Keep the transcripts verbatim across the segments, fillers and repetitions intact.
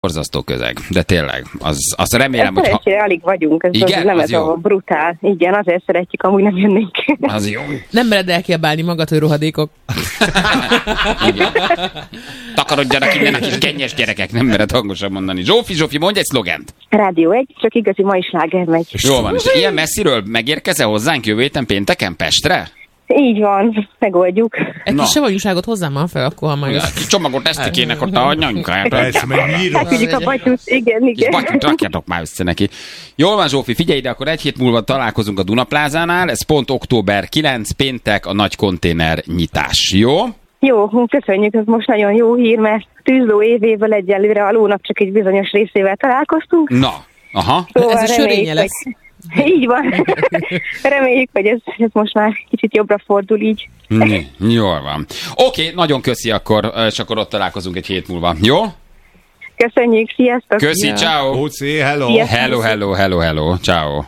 Borzasztó közeg, de tényleg, az, azt remélem, hogy... Szerencsére ha... alig vagyunk, ez igen, nem az ez jó. a brutál. Igen, azért szeretjük, amúgy nem jönnénk. Az jó. Nem mered elkiabálni magad, hogy rohadékok. Takarodjanak innen a kis gennyes gyerekek, nem mered hangosan mondani. Zsófi, Zsófi, mondj egy szlogent. Rádió egy, csak igazi mai sláger megy. Jól van, és ilyen messziről megérkezel hozzánk jövő héten pénteken Pestre? Így van, megoldjuk. Egy kis savanyúságot hozzám már fel, akkor ha majd... Ja, kis csomagot esztikének ott a anyanyka. Persze, meg nyírok. Küldjük a batyút, igen, Kis igen. batyút rakjatok már össze neki. Jól van, Zsófi, figyelj ide, akkor egy hét múlva találkozunk a Dunaplázánál, ez pont október kilencedike, péntek, a nagy konténer nyitás, jó? Jó, köszönjük, ez most nagyon jó hír, mert tűzló évével egyelőre a lónak csak egy bizonyos részével találkoztunk. Na, aha. Szóval ez a sörénye lesz. Hogy... Így van. Reméljük, hogy ez, ez most már kicsit jobbra fordul így. Né, jól van. Oké, okay, nagyon köszi akkor, és akkor ott találkozunk egy hét múlva. Jó? Köszönjük, sziasztok! Köszi, Ja. ciao. Ócé, hello. Sziasztok. Hello, hello, hello, hello, ciao.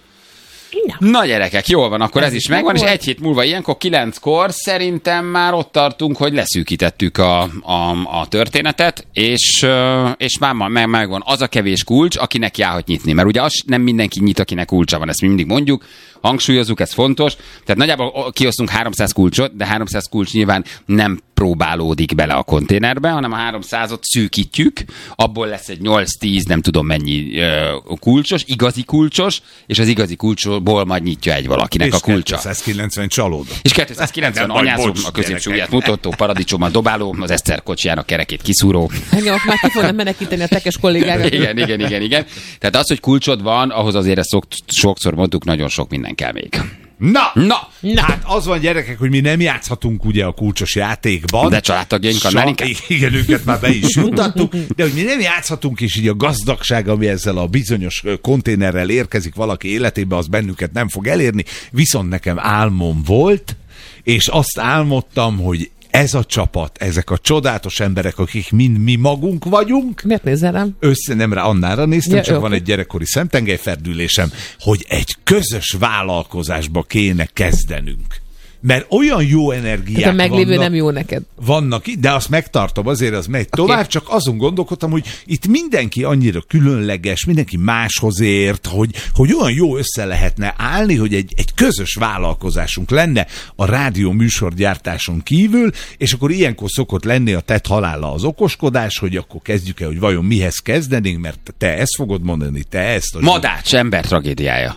Na gyerekek, jól van, akkor ez, ez is megvan, és egy hét múlva ilyenkor kilenckor szerintem már ott tartunk, hogy leszűkítettük a, a, a történetet, és, és már meg, megvan az a kevés kulcs, akinek járhat nyitni, mert ugye az nem mindenki nyit, akinek kulcsa van, ezt mi mindig mondjuk, hangsúlyozzuk, ez fontos, tehát nagyjából kiosztunk háromszáz kulcsot, de háromszáz kulcs nyilván nem próbálódik bele a konténerbe, hanem a háromszázat szűkítjük, abból lesz egy nyolc-tíz, nem tudom mennyi uh, kulcsos, igazi kulcsos, és az igazi kulcsból majd nyitja egy valakinek és a kulcsa. kétszázkilencven csalódó. És kétszázkilencven Nem baj, anyázó, bocs, a középső ujját gyerekek. mutató, paradicsommal dobáló, az Eszter kocsijának kerekét kiszúró. Engem már ki fognak menekíteni a tekes kollégákat. Igen, igen, igen, igen. Tehát az, hogy kulcsod van, ahhoz azért ezt szok, sokszor mondtuk, nagyon sok minden kell még. Na! Na! Na. Hát az van, gyerekek, hogy mi nem játszhatunk ugye a kulcsos játékban. De családtagjainkkal már inkább. Igen, őket már be is juttattuk, de hogy mi nem játszhatunk, és így a gazdagság, ami ezzel a bizonyos konténerrel érkezik valaki életébe, az bennünket nem fog elérni. Viszont nekem álmom volt, és azt álmodtam, hogy ez a csapat, ezek a csodálatos emberek, akik mind mi magunk vagyunk, Miért nézel rám? össze nem rá, Annára néztem, Ja, csak jó, van oké. egy gyerekkori szemtengelyferdülésem, hogy egy közös vállalkozásba kéne kezdenünk. Mert olyan jó energiák Tehát a meglévő vannak, nem jó neked. vannak itt, de azt megtartom, azért az megy tovább, Oké. csak azon gondolkodtam, hogy itt mindenki annyira különleges, mindenki máshoz ért, hogy, hogy olyan jó össze lehetne állni, hogy egy, egy közös vállalkozásunk lenne a rádió műsorgyártáson kívül, és akkor ilyenkor szokott lenni a tett halála az okoskodás, hogy akkor kezdjük el, hogy vajon mihez kezdenénk, mert te ezt fogod mondani, te ezt. A Madács ember tragédiája.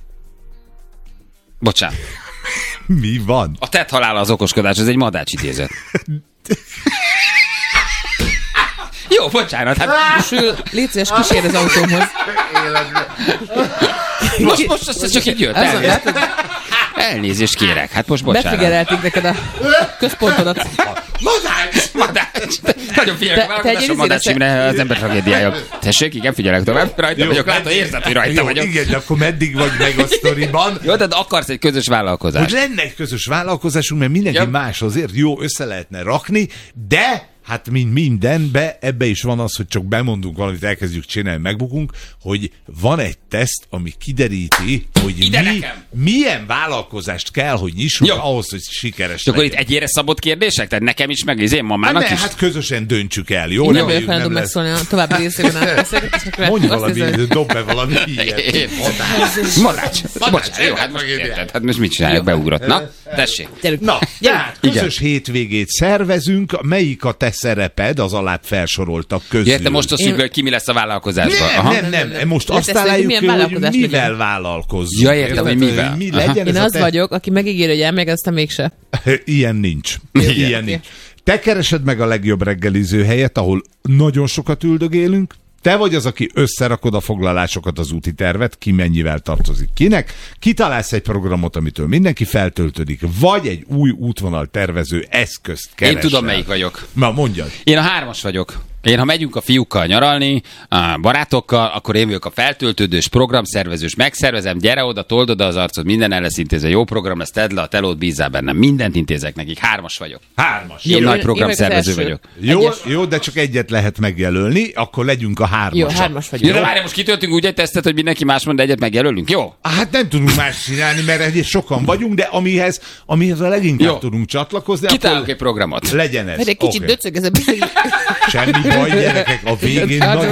Bocsánat. Mi van? A tett halála az okoskodás, ez egy madács idézet. Jó, bocsánat. Hát Sül, légy szíves, kísérj az autómhoz. most, most ez csak egy jött. Ez a- Elnézést, elnézést kérek. Hát most bocsánat. Befigyelelték neked a központodat. Madács! Madács. Nagyon figyelek, Te- te egy vállalkozásom izé Madács leszel- Imre, az ember tragédiája. Tessék, igen, figyelek tovább. Rajta vagyok, látom, érzed, hogy rajta Jó, vagyok. igen, de akkor meddig vagy meg a sztoriban? Jó, de akarsz egy közös Hogy vállalkozást. lenne egy közös vállalkozásunk, mert mindenki Ja. más azért jó össze lehetne rakni, de hát mint mindenbe, ebbe is van az, hogy csak bemondunk valamit, elkezdjük csinálni, megbukunk, hogy van egy teszt, ami kideríti, hogy Ide mi, nekem! milyen vállalkozást kell, hogy nyissunk Jó. ahhoz, hogy sikeres És akkor itt legyen. egyére szabott kérdések? Tehát nekem is, meg az én Hát, mamának ne, is? hát közösen döntsük el, jó? Én nem Reméljük, vagyok hajlandó megszólni a további részében a beszélgetésnek. Mondj Azt valami, nézem, dob be valami ilyet. Én- Madács. Bocsánat, jó, hát most érted. Hát most mit csinálják, beugrott. Na, tessék. gyerünk. Na, tehát Igen. közös hétvégét szervezünk, melyik a te szereped az alább felsoroltak közül? Ja, te most azt Én- hívja, hogy ki mi lesz a vállalkozásban. Nem, Aha. nem, nem, nem. Most Hát azt ezt, hogy találjuk milyen ki, hogy vállalkozás mivel legyen. vállalkozzunk. Ja, értem, hogy Érted, mivel. Mi Aha. legyen Én ez a az te... vagyok, aki megígér, hogy elmegy, aztán mégse. Ilyen nincs. Ilyen nincs. Te keresed meg a legjobb reggeliző helyet, ahol nagyon sokat üldögélünk. Te vagy az, aki összerakod a foglalásokat, az úti tervet, ki mennyivel tartozik kinek, kitalálsz egy programot, amitől mindenki feltöltődik, vagy egy új útvonal tervező eszközt keresel. Én tudom, melyik vagyok. Na, mondjad. Én a hármas vagyok. Én, ha megyünk a fiúkkal nyaralni, a barátokkal, akkor én vagyok a feltöltődős, programszervezős, megszervezem, gyere oda, told oda az arcod, minden el lesz intézve, jó program lesz, tedd le a telót, bízzál bennem, mindent intézek nekik, hármas vagyok. Hármas. Én Jó, nagy én- programszervező én vagyok az vagyok. Jó, Egyes. jó, de csak egyet lehet megjelölni, akkor legyünk a hármas. Jó, hármas Jó, vagyok. de várj, most kitöltünk úgy egy tesztet, hogy mindenki más mond, de egyet megjelölünk, jó? Hát nem tudunk más csinálni, mert egy sokan vagyunk, de amihez, amihez a leginkább Jó. tudunk csatlakozni, Kitálunk akkor egy programot. legyen ez. Mert egy kicsit Oké. döcög ez a bizony. Semmi baj, gyerekek, a végén nagyon